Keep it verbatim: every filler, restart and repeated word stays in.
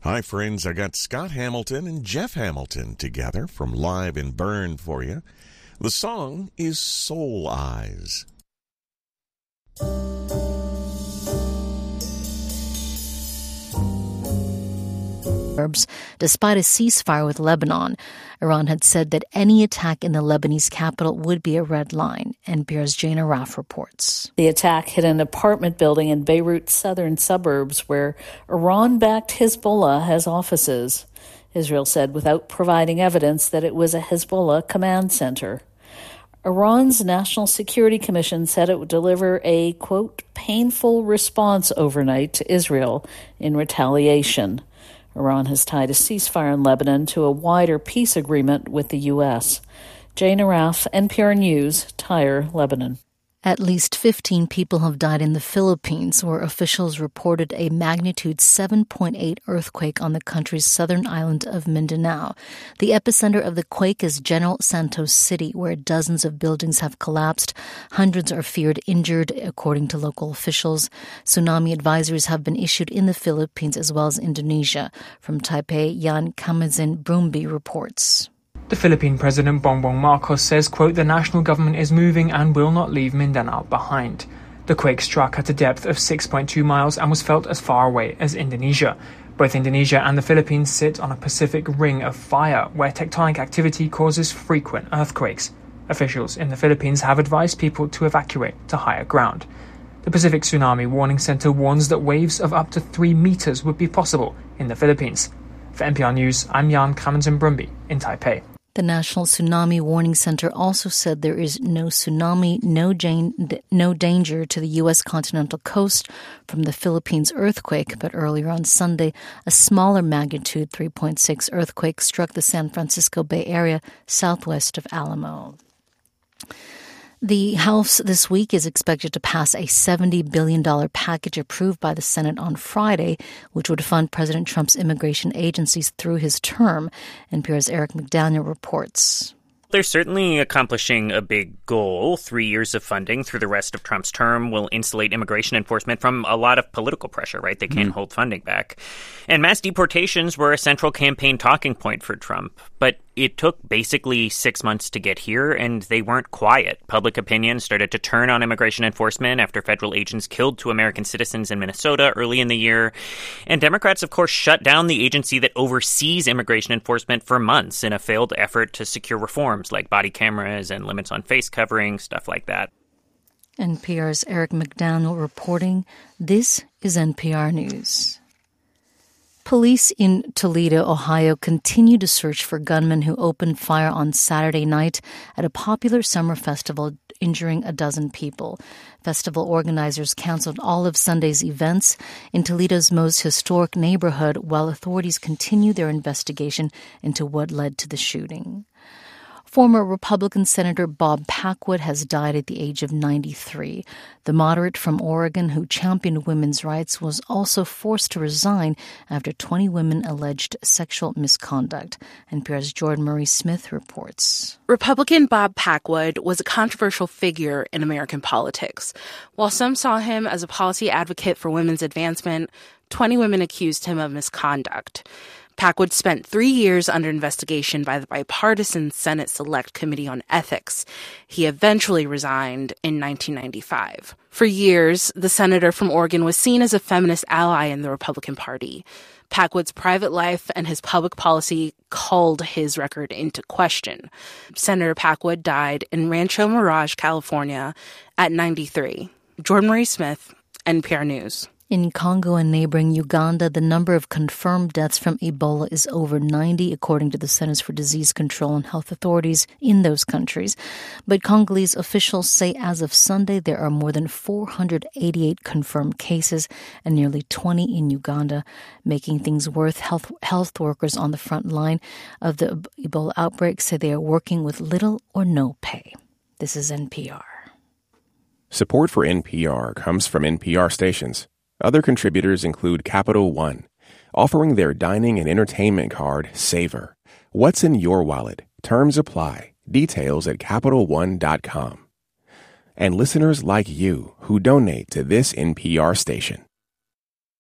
Hi, friends. I got Scott Hamilton and Jeff Hamilton together from Live in Bern for you. The song is Soul Eyes. Despite a ceasefire with Lebanon, Iran had said that any attack in the Lebanese capital would be a red line. N P R's Jane Arraf reports. The attack hit an apartment building in Beirut's southern suburbs where Iran-backed Hezbollah has offices. Israel said without providing evidence that it was a Hezbollah command center. Iran's National Security Commission said it would deliver a, quote, painful response overnight to Israel in retaliation. Iran has tied a ceasefire in Lebanon to a wider peace agreement with the U S. Jane Arraf, N P R News, Tyre, Lebanon. At least fifteen people have died in the Philippines, where officials reported a magnitude seven point eight earthquake on the country's southern island of Mindanao. The epicenter of the quake is General Santos City, where dozens of buildings have collapsed. Hundreds are feared injured, according to local officials. Tsunami advisories have been issued in the Philippines as well as Indonesia. From Taipei, Jan Kamazin Brumbi reports. The Philippine President Bongbong Marcos says, quote, the national government is moving and will not leave Mindanao behind. The quake struck at a depth of six point two miles and was felt as far away as Indonesia. Both Indonesia and the Philippines sit on a Pacific ring of fire where tectonic activity causes frequent earthquakes. Officials in the Philippines have advised people to evacuate to higher ground. The Pacific Tsunami Warning Center warns that waves of up to three meters would be possible in the Philippines. For N P R News, I'm Jan Kamazin Brumbi in Taipei. The National Tsunami Warning Center also said there is no tsunami, no, jan- no danger to the U S continental coast from the Philippines earthquake, but earlier on Sunday, a smaller magnitude three point six earthquake struck the San Francisco Bay Area southwest of Alamo. The House this week is expected to pass a seventy billion dollars package approved by the Senate on Friday, which would fund President Trump's immigration agencies through his term. N P R's Eric McDaniel reports. They're certainly accomplishing a big goal. Three years of funding through the rest of Trump's term will insulate immigration enforcement from a lot of political pressure, right? They can't mm. hold funding back. And mass deportations were a central campaign talking point for Trump. But it took basically six months to get here, and they weren't quiet. Public opinion started to turn on immigration enforcement after federal agents killed two American citizens in Minnesota early in the year. And Democrats, of course, shut down the agency that oversees immigration enforcement for months in a failed effort to secure reforms like body cameras and limits on face covering, stuff like that. N P R's Eric McDaniel reporting. This is N P R News. Police in Toledo, Ohio, continue to search for gunmen who opened fire on Saturday night at a popular summer festival, injuring a dozen people. Festival organizers canceled all of Sunday's events in Toledo's most historic neighborhood while authorities continue their investigation into what led to the shooting. Former Republican Senator Bob Packwood has died at the age of ninety-three. The moderate from Oregon who championed women's rights was also forced to resign after twenty women alleged sexual misconduct. N P R's Jordan Marie Smith reports. Republican Bob Packwood was a controversial figure in American politics. While some saw him as a policy advocate for women's advancement, twenty women accused him of misconduct. Packwood spent three years under investigation by the bipartisan Senate Select Committee on Ethics. He eventually resigned in nineteen ninety-five. For years, the senator from Oregon was seen as a feminist ally in the Republican Party. Packwood's private life and his public policy called his record into question. Senator Packwood died in Rancho Mirage, California, at ninety-three. Jordan Marie Smith, N P R News. In Congo and neighboring Uganda, the number of confirmed deaths from Ebola is over ninety, according to the Centers for Disease Control and Health authorities in those countries. But Congolese officials say as of Sunday, there are more than four hundred eighty-eight confirmed cases and nearly twenty in Uganda, making things worse. Health, health workers on the front line of the Ebola outbreak say they are working with little or no pay. This is N P R. Support for N P R comes from N P R stations. Other contributors include Capital One, offering their dining and entertainment card, Savor. What's in your wallet? Terms apply. Details at Capital One dot com. And listeners like you who donate to this N P R station.